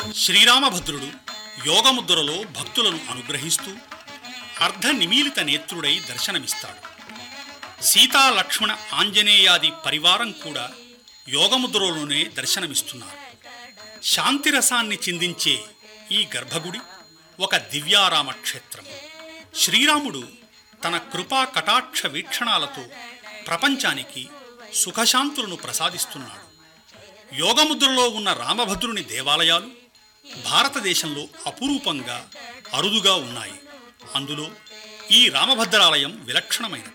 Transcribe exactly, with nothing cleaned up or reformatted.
శ్రీరామభద్రుడు యోగముద్రలో భక్తులను అనుగ్రహిస్తూ అర్ధ నిమీలిత నేత్రుడై దర్శనమిస్తాడు. సీతా లక్ష్మణ ఆంజనేయాది పరివారం కూడా యోగముద్రలోనే దర్శనమిస్తున్నారు. శాంతిరసాన్ని చిందించే ఈ గర్భగుడి ఒక దివ్యారామ క్షేత్రం. శ్రీరాముడు తన కృపా కటాక్ష వీక్షణాలతో ప్రపంచానికి సుఖశాంతులను ప్రసాదిస్తున్నాడు. యోగముద్రలో ఉన్న రామభద్రుని దేవాలయాలు భారతదేశంలో అపురూపంగా అరుదుగా ఉన్నాయి. అందులో ఈ రామభద్రాలయం విలక్షణమైనది.